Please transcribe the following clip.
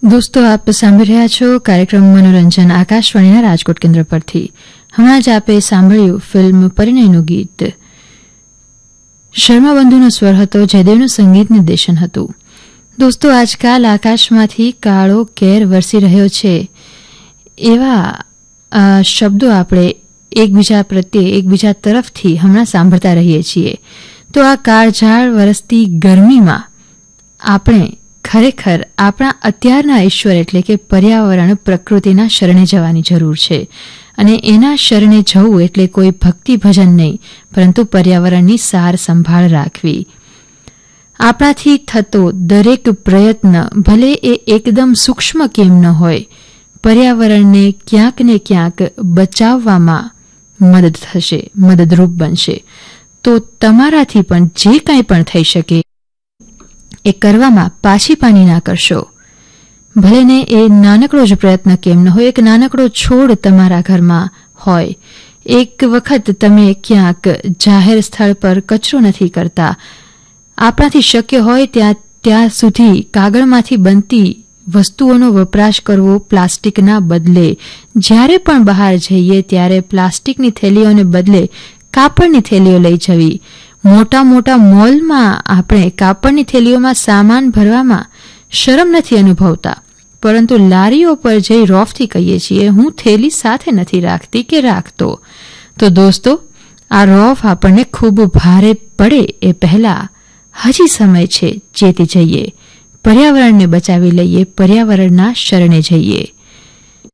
દોસ્તો, આપ સાંભળી રહ્યા છો કાર્યક્રમ મનોરંજન આકાશવાણીના રાજકોટ કેન્દ્ર પરથી. હમણાં જ આપે સાંભળ્યું ફિલ્મ પરિણયનું ગીત. શર્મા બંધુનો સ્વર હતો, જયદેવનું સંગીત નિર્દેશન હતું. દોસ્તો, આજકાલ આકાશમાંથી કાળો કેર વરસી રહ્યો છે એવા શબ્દો આપણે એકબીજા પ્રત્યે એકબીજા તરફથી હમણાં સાંભળતા રહીએ છીએ. તો આ કાળઝાળ વરસતી ગરમીમાં આપણે ખરેખર આપણા અત્યારના ઈશ્વર એટલે કે પર્યાવરણ પ્રકૃતિના શરણે જવાની જરૂર છે. અને એના શરણે જવું એટલે કોઈ ભક્તિ ભજન નહીં, પરંતુ પર્યાવરણની સાર સંભાળ રાખવી. આપણાથી થતો દરેક પ્રયત્ન, ભલે એ એકદમ સૂક્ષ્મ કેમ ન હોય, પર્યાવરણને ક્યાંક ને ક્યાંક બચાવવામાં મદદ થશે, મદદરૂપ બનશે. તો તમારાથી પણ જે કાંઈ પણ થઈ શકે એ કરવામાં પાછી પાની ના કરશો. ભલે ને એ નાનકડો જ પ્રયત્ન કેમ ન હોય, એક નાનકડો છોડ તમારા ઘરમાં હોય, એક વખત તમે ક્યાંક જાહેર સ્થળ પર કચરો નથી કરતા, આપણાથી શક્ય હોય ત્યાં સુધી કાગળમાંથી બનતી વસ્તુઓનો વપરાશ કરવો પ્લાસ્ટિકના બદલે. જ્યારે પણ બહાર જઈએ ત્યારે પ્લાસ્ટિકની થેલીઓને બદલે કાપડની થેલીઓ લઈ જવી. મોટા મોટા મોલમાં આપણે કાપડની થેલીઓમાં સામાન ભરવામાં શરમ નથી અનુભવતા, પરંતુ લારીઓ પર જઈ રોફથી કહીએ છીએ, હું થેલી સાથે નથી રાખતી કે રાખતો. તો દોસ્તો, આ રોફ આપણને ખૂબ ભારે પડે એ પહેલા હજી સમય છે, ચેતી જઈએ, પર્યાવરણને બચાવી લઈએ, પર્યાવરણના શરણે જઈએ.